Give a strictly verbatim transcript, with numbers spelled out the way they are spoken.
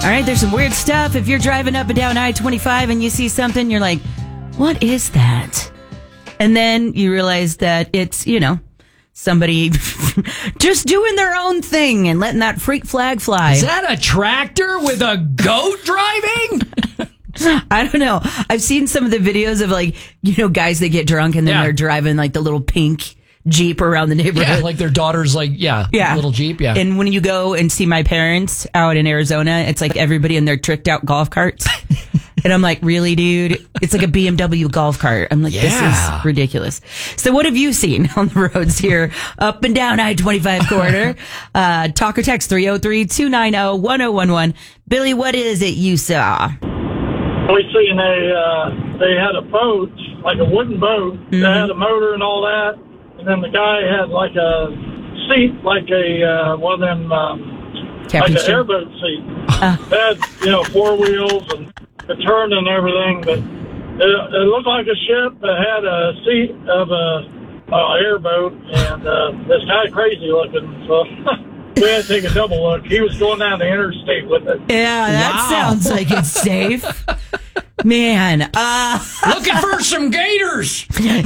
right, there's some weird stuff. If you're driving up and down I twenty-five and you see something, you're like, what is that? And then you realize that it's, you know, somebody just doing their own thing and letting that freak flag fly. Is that a tractor with a goat driving? I don't know. I've seen some of the videos of, like, you know, guys that get drunk and then Yeah. they're driving like the little pink Jeep around the neighborhood. Yeah, like their daughter's like, yeah, Yeah. little Jeep, yeah. And when you go and see my parents out in Arizona, it's like everybody in their tricked out golf carts. And I'm like, really, dude? It's like a B M W golf cart. I'm like, Yeah. this is ridiculous. So what have you seen on the roads here up and down I twenty-five corridor? uh, talk or text three oh three, two nine oh, one oh one one. Billy, what is it you saw? We seen a, uh, they had a boat, like a wooden boat, Mm-hmm. that had a motor and all that, and then the guy had like a seat, like a, uh, one of them, um, like Captain's an chair. airboat seat. It had, you know, four wheels and it turned and everything, but it, it looked like a ship that had a seat of a, a airboat, and, uh, this guy crazy looking, so... We had to take a double look. He was going down the interstate with it. Yeah, that Wow. sounds like it's safe. Man, uh... Looking for some gators.